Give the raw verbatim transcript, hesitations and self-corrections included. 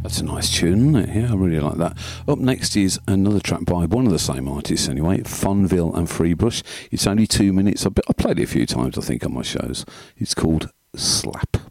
That's a nice tune, isn't it? Yeah, I really like that. Up next is another track by one of the same artists anyway, Fonville and Freebush. It's only two minutes. I played it a few times, I think, on my shows. It's called Slap.